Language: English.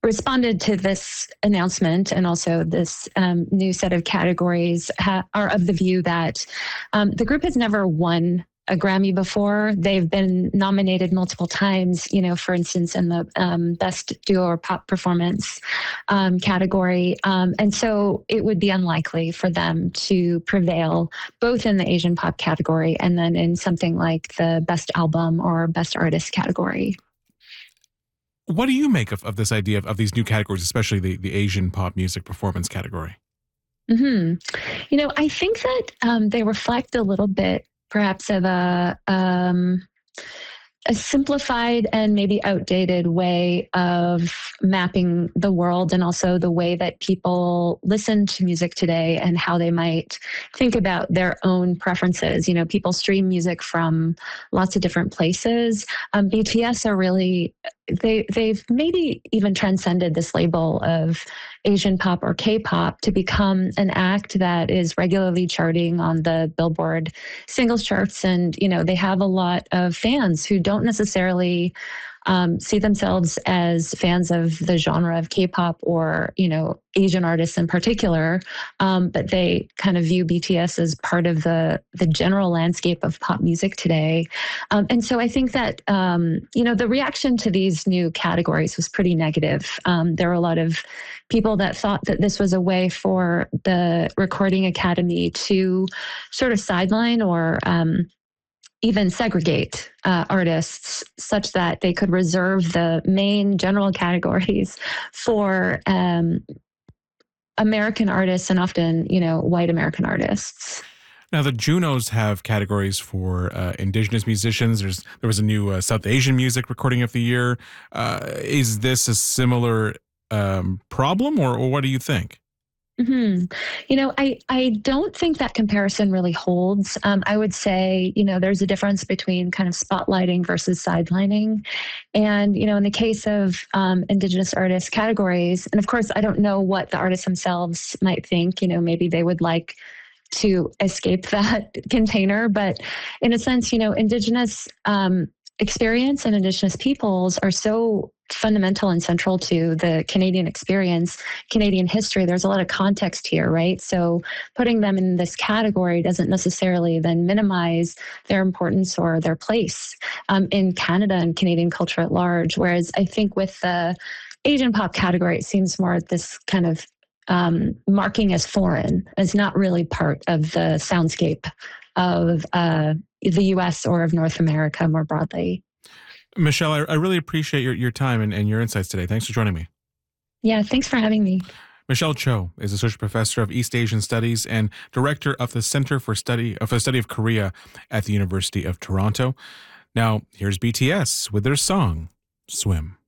responded to this announcement and also this new set of categories are of the view that the group has never won a Grammy before. They've been nominated multiple times, for instance, in the Best Duo or Pop Performance category. And so it would be unlikely for them to prevail both in the Asian pop category and then in something like the Best Album or Best Artist category. What do you make of this idea of these new categories, especially the Asian pop music performance category? I think that they reflect a little bit perhaps of a simplified and maybe outdated way of mapping the world, and also the way that people listen to music today and how they might think about their own preferences. People stream music from lots of different places. BTS are really, they've maybe even transcended this label of Asian pop or K-pop to become an act that is regularly charting on the Billboard singles charts. And, they have a lot of fans who don't necessarily see themselves as fans of the genre of K-pop or, Asian artists in particular, but they kind of view BTS as part of the general landscape of pop music today. And so I think that, the reaction to these new categories was pretty negative. There were a lot of people that thought that this was a way for the Recording Academy to sort of sideline or even segregate artists such that they could reserve the main general categories for American artists and often, white American artists. Now, the Junos have categories for indigenous musicians. There was a new South Asian Music Recording of the Year. Is this a similar problem, or what do you think? I don't think that comparison really holds. I would say, there's a difference between kind of spotlighting versus sidelining. And, in the case of Indigenous artist categories, and of course, I don't know what the artists themselves might think, maybe they would like to escape that container. But in a sense, Indigenous experience and Indigenous peoples are so fundamental and central to the Canadian experience, Canadian history. There's a lot of context here, right? So putting them in this category doesn't necessarily then minimize their importance or their place in Canada and Canadian culture at large. Whereas I think with the Asian pop category, it seems more this kind of marking as foreign, as not really part of the soundscape of the U.S. or of North America more broadly. Michelle, I really appreciate your time and your insights today. Thanks for joining me. Yeah, thanks for having me. Michelle Cho is Associate Professor of East Asian Studies and Director of the Center for Study of Korea at the University of Toronto. Now, here's BTS with their song, Swim.